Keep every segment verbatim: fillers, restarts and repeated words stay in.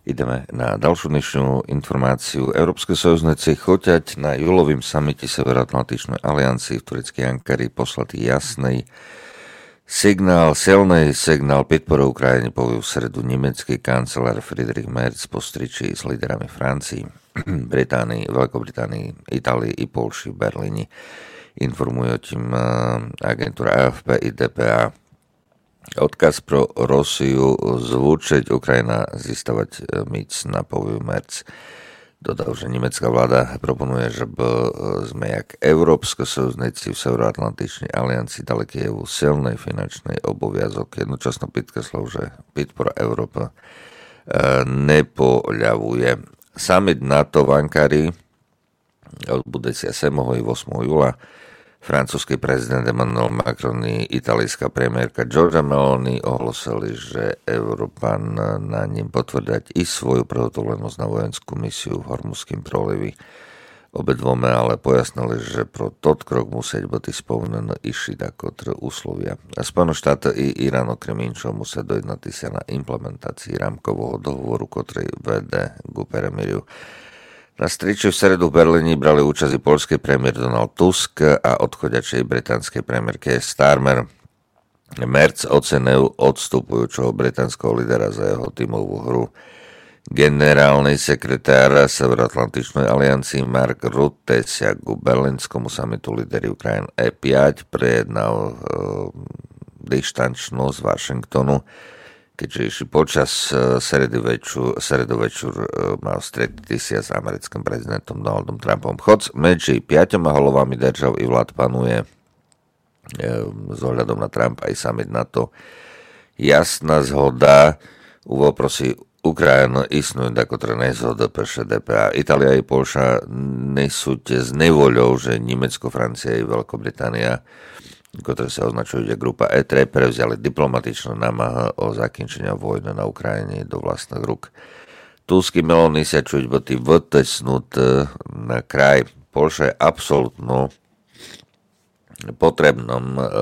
Ideme na ďalšiu dnešnú informáciu. Európske sojuzneci choťať na júlovým samite Severoatlantičnej aliancii v tureckej Ankari poslať jasný signál, silný signál podporu Ukrajine povie v sredu nemecký kancelár Friedrich Merz po striči s líderami Francii, Británii, Veľkobritánii, Itálii i Polši v Berlíne. Informuje o tým agentúra á ef pé i dé pé á. Odkaz pro Rosiu zvúčiť Ukrajina zístavať mic na povie Merz. Dodal, že nemecká vláda proponuje, že by sme jak európske sojuzneci v Severoatlantičnej aliancii dali Kijevu silný finančný oboviazok. Jednočasno podkreslil, že podpora Európa nepoľavuje. Summit NATO v Ankari odbude sa sedmého i ôsmeho júla. Francúzsky prezident Emmanuel Macron i italijská premiérka Giorgia Meloni ohlasili, že Európan na ním potvrdať i svoju prehotovlenosť na vojenskú misiu v Hormuzském prolivi. Obedvome ale pojasnili, že pro tot krok musieť byť spomenené i šitako úslovia. Spojené štáty i Irán okrem inčov musia dojednať sa na implementácii rámkového dohovoru, ktorý vede k peremiriu. Na striči v stredu v Berlíne brali účasť i poľský premiér Donald Tusk a odchodiačej britanskej premiérke Starmer. Merz ocenil odstupujúceho britanského lídera za jeho tímovú hru. Generálny sekretár Severoatlantičnej aliancii Mark Rutte sa ku berlínskému samitu líderi Ukrajiny é päť prejednal e, dištančno z Washingtonu, keďže išli počas sredu večer, sredu večer mal stretnúť sa s americkým prezidentom Donaldom Trumpom. Chod medzi piatoma hlavami držav i vlád panuje s ohľadom na Trumpa i summit NATO. Jasná zhoda u voprosí Ukrajinu istnúť, ako to nezhoda prše dé pé á. Itália i Polša nesúte s nevoľou, že Nemecko, Francia i Veľkobritánia, ktoré sa označujú ako grupa é tri, prevzali diplomatičnú námahu o zakončenia vojny na Ukrajine do vlastných rúk. Tusk i Meloni sa čuť boli vytesnúť na kraj. Polša je absolútno potrebnom e,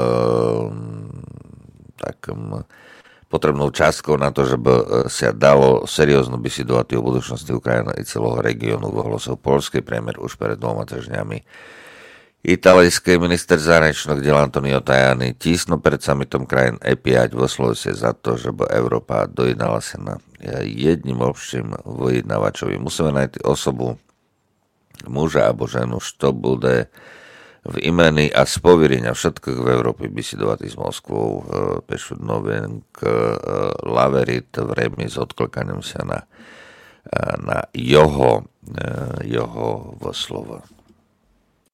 takom potrebnou častkou na to, že by sa dalo serióznu besiedovať o budúcnosti Ukrajiny i celého regiónu, ohlásil poľský premiér už pred dvoma týždňami. Italijský minister zahraničných diel Antonio Tajani tísno pred summitom krajín é päť vyslovil sa za to, že by Európa dojednala sa na jedným obším vyjednávačovi. Musíme nájsť osobu, muža alebo ženu, što bude v imeni a z povirenia všetkých v Európe besiedovať s Moskvou, píšu novink Laverit v Remi s odklikaním sa na, na jeho, jeho vyslovo.